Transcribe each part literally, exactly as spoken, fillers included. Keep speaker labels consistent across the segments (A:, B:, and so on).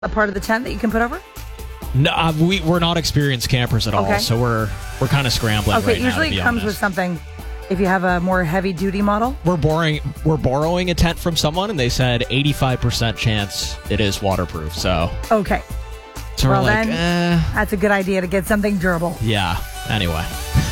A: a part of the tent that you can put over?
B: No, uh, we, we're not experienced campers at
A: Okay.
B: all, so we're we're kind of scrambling
A: Okay,
B: right now,
A: usually
B: to be
A: it comes
B: honest.
A: with something if you have a more heavy-duty model.
B: We're borrowing, we're borrowing a tent from someone, and they said eighty-five percent chance it is waterproof, so...
A: Okay.
B: So
A: well,
B: we're like,
A: then,
B: eh.
A: that's a good idea to get something durable.
B: Yeah, anyway.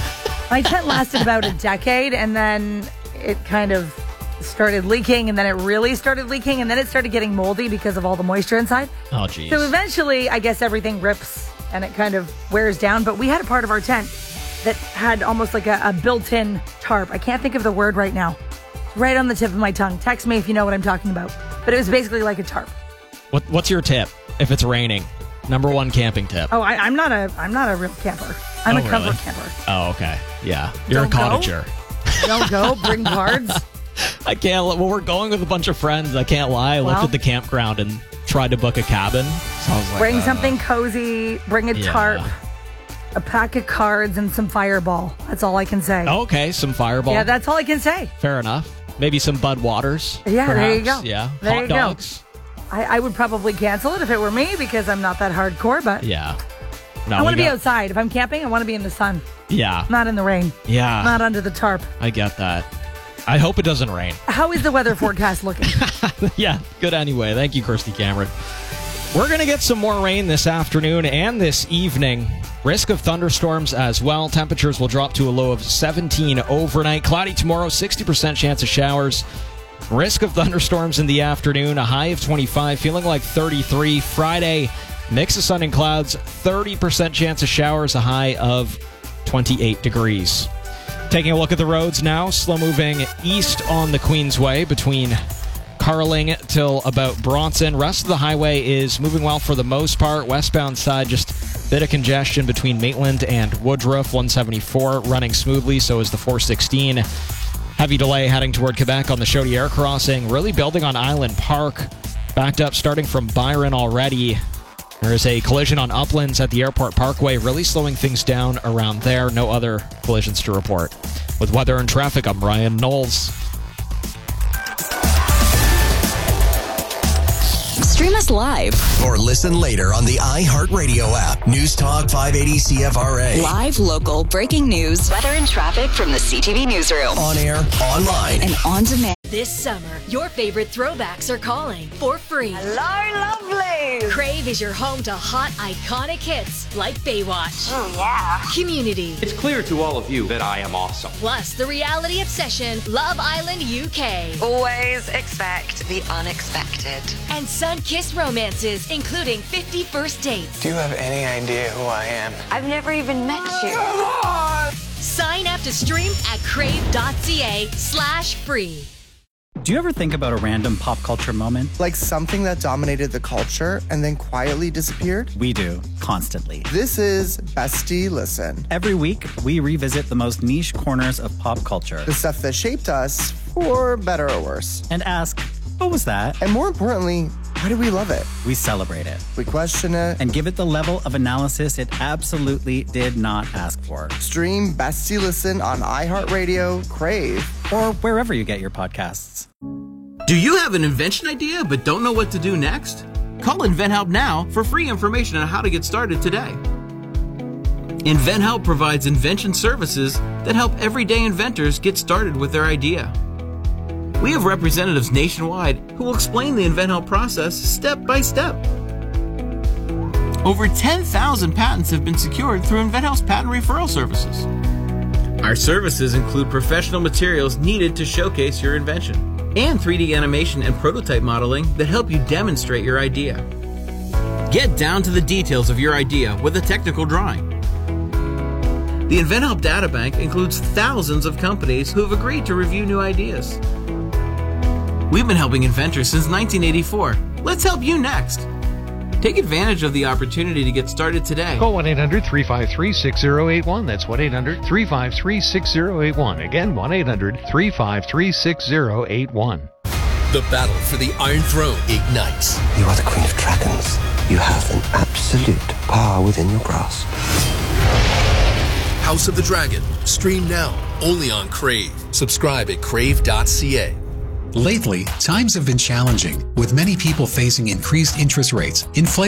A: My tent lasted about a decade, and then it kind of started leaking, and then it really started leaking, and then it started getting moldy because of all the moisture inside.
B: Oh, geez.
A: So eventually, I guess everything rips, and it kind of wears down. But we had a part of our tent that had almost like a, a built-in tarp. I can't think of the word right now. It's right on the tip of my tongue. Text me if you know what I'm talking about. But it was basically like a tarp.
B: What, what's your tip if it's raining? Number one camping tip.
A: Oh, I, I'm not a I'm not a real camper. I'm
B: Oh,
A: a comfort
B: really?
A: camper.
B: Oh, okay. Yeah. You're
A: Don't
B: a
A: go?
B: cottager.
A: Don't go. Bring cards.
B: I can't. Well, we're going with a bunch of friends. I can't lie. I
A: Well-
B: looked at the campground and tried to book a cabin. So I was like,
A: Bring
B: uh,
A: something cozy. Bring a
B: yeah.
A: tarp. A pack of cards and some Fireball. That's all I can say.
B: Okay, some Fireball.
A: Yeah, that's all I can say.
B: Fair enough. Maybe some Bud Waters.
A: Yeah, there you
B: perhaps.
A: go.
B: Yeah.
A: There
B: Hot
A: you go.
B: dogs.
A: I, I would probably cancel it if it were me because I'm not that hardcore, but
B: Yeah. No,
A: I want to
B: we
A: be
B: got-
A: outside. If I'm camping, I want to be in the sun,
B: Yeah.
A: not in the rain,
B: Yeah.
A: not under the tarp.
B: I get that. I hope it doesn't rain.
A: How is the weather forecast looking?
B: Yeah, good anyway. Thank you, Kirsty Cameron. We're going to get some more rain this afternoon and this evening. Risk of thunderstorms as well. Temperatures will drop to a low of seventeen overnight. Cloudy tomorrow, sixty percent chance of showers. Risk of thunderstorms in the afternoon, a high of twenty-five, feeling like thirty-three. Friday, mix of sun and clouds, thirty percent chance of showers, a high of twenty-eight degrees. Taking a look at the roads now, slow moving east on the Queensway between Carling till about Bronson. Rest of the highway is moving well for the most part. Westbound side, just a bit of congestion between Maitland and Woodruff. one seventy-four running smoothly, so is the four sixteen. Heavy delay heading toward Quebec on the Chaudière crossing. Really building on Island Park. Backed up starting from Byron already. There is a collision on Uplands at the Airport Parkway, really slowing things down around there. No other collisions to report. With weather and traffic, I'm Ryan Knowles.
C: Stream us live.
D: Or listen later on the iHeartRadio app. News Talk five eighty C F R A.
C: Live, local, breaking news, weather and traffic from the C T V newsroom.
D: On air, online.
C: And on demand.
E: This summer, your favorite throwbacks are calling for free.
F: Hello, lovelies.
E: Crave is your home to hot, iconic hits like Baywatch.
F: Oh, yeah.
E: Community.
G: It's clear to all of you that I am awesome.
E: Plus the reality obsession, Love Island U K.
F: Always expect the unexpected.
E: And sun-kissed romances, including fifty First Dates.
H: Do you have any idea who I am?
F: I've never even met you.
E: Sign up to stream at crave.ca slash free.
I: Do you ever think about a random pop culture moment?
J: Like something that dominated the culture and then quietly disappeared?
I: We do, constantly.
J: This is Bestie Listen.
I: Every week, we revisit the most niche corners of pop culture.
J: The stuff that shaped us, for better or worse.
I: And ask, what was that?
J: And more importantly, why do we love it?
I: We celebrate it.
J: We question it.
I: And give it the level of analysis it absolutely did not ask for.
J: Stream Bestie Listen on iHeartRadio, Crave,
I: or wherever you get your podcasts.
K: Do you have an invention idea but don't know what to do next? Call InventHelp now for free information on how to get started today. InventHelp provides invention services that help everyday inventors get started with their idea. We have representatives nationwide who will explain the InventHelp process step by step. Over ten thousand patents have been secured through InventHelp's patent referral services. Our services include professional materials needed to showcase your invention and three D animation and prototype modeling that help you demonstrate your idea. Get down to the details of your idea with a technical drawing. The InventHelp Databank includes thousands of companies who have agreed to review new ideas. We've been helping inventors since nineteen eighty-four. Let's help you next. Take advantage of the opportunity to get started today.
L: Call one eight hundred three five three six zero eight one. That's one eight hundred three five three six zero eight one. Again, one eight hundred three five three six zero eight one.
D: The battle for the Iron Throne ignites.
M: You are the Queen of Dragons. You have an absolute power within your grasp.
D: House of the Dragon. Stream now. Only on Crave. Subscribe at crave dot c a.
N: Lately, times have been challenging, with many people facing increased interest rates, inflation,